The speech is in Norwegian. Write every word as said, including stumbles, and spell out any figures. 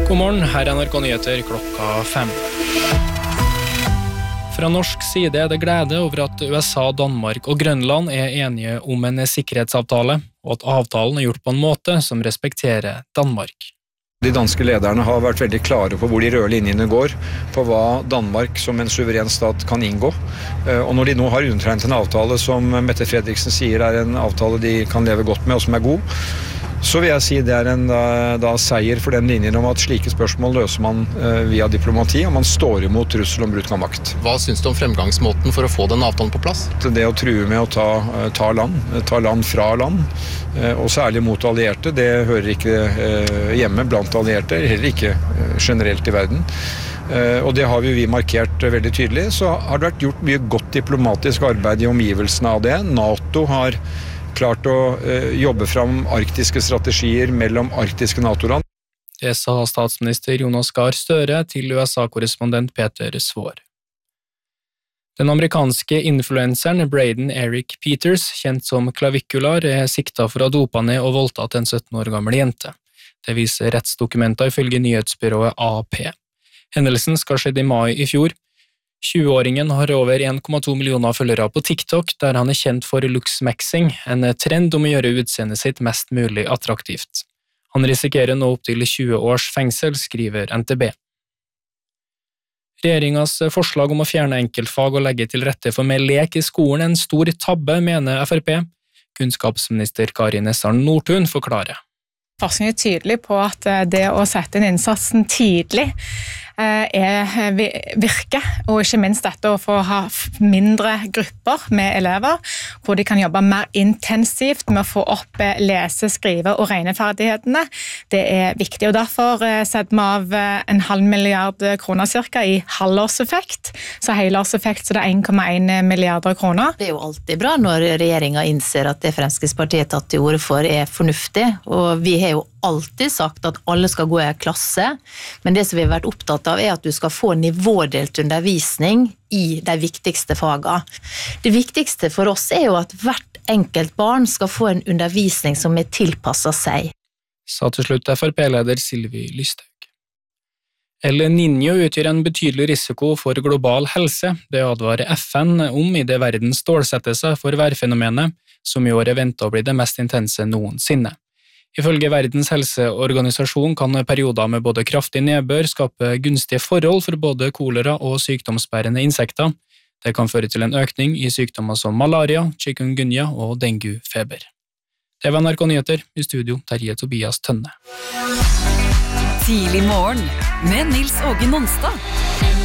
God morgen, her er N R K Nyheter klokka fem. Fra norsk side er det glede over at U S A, Danmark og Grønland er enige om en sikkerhetsavtale, og at avtalen er gjort på en måte som respekterer Danmark. De danske lederne har vært veldig klare på hvor de røde linjene går, på hva Danmark som en suveren stat kan inngå. Og når de nå har undertegnet en avtale som Mette Fredriksen sier er en avtale de kan leve godt med og som er god, så vil jeg si det er en da, da seier for den linjen om at slike spørsmål løser man uh, via diplomati, og man står imot trussel om bruk av makt. Hva synes du om fremgangsmåten for å få den avtalen på plass? Det å true med å ta, uh, ta land, ta land fra land, uh, og særlig mot allierte, det hører ikke uh, hjemme blant allierte, heller ikke uh, generelt i verden. Uh, og det har vi, vi markert uh, veldig tydelig. Så har det vært gjort mye godt diplomatisk arbeid i omgivelsene av det. NATO har klart å uh, jobbe fram arktiske strategier mellom arktiske NATO-land. Det sa statsminister Jonas Gahr Støre til U S A-korrespondent Peter Svår. Den amerikanske influenseren Braden Eric Peters, kjent som Clavikular, er sikta for å ha dopa ned og voldtatt en sytten år gammel jente. Det viser rettsdokumenter ifølge nyhetsbyrået A P. Hendelsen skal skjedd i mai i fjor. tjue-åringen har over en komma to millioner følgere på TikTok, der han er kjent for looksmaxing, en trend om å gjøre utseendet sitt mest mulig attraktivt. Han risikerer nå opp til tjue års fengsel, skriver N T B. Regjeringas forslag om å fjerne enkeltfag og legge til rette for mer lek i skolen er en stor tabbe, mener F R P. Kunnskapsminister Kari Nessar Nordtun forklarer. Forskning er tydelig på at det å sette inn innsatsen tidlig er, virker, og ikke minst dette å få ha mindre grupper med elever, hvor de kan jobbe mer intensivt med å få opp lese-, skrive- og regneferdighetene. Det er viktig, og derfor setter vi av en halv milliard kroner cirka i halvårseffekt, så helårseffekt så det er en komma en milliarder kroner. Det er jo alltid bra når regjeringen innser at det Fremskrittspartiet tatt til orde for er fornuftig, og vi har jo alltid sagt at alle skal gå i en klasse, men det som vi har vært opptatt av er at du skal få nivådelt undervisning i de viktigste fagene. Det viktigste for oss er jo at hvert enkelt barn skal få en undervisning som er tilpasset seg. Sa til slutt F R P-leder Sylvi Lysthaug. El Niño utgjør en betydelig risiko for global helse. Det advarer F N om i det verden stålsetter seg for værfenomenet, som i år er ventet å bli det mest intense noensinne. Ifølge Verdens helseorganisasjon kan perioder med både kraftig nedbør skape gunstige forhold for både kolera og sykdomsbærende insekter. Det kan føre til en økning i sykdommer som malaria, chikungunya og dengue-feber. Det var N R K Nyheter, i studio Terje Tobias Tønne. Tidlig morgen med Nils Åge Nonstad.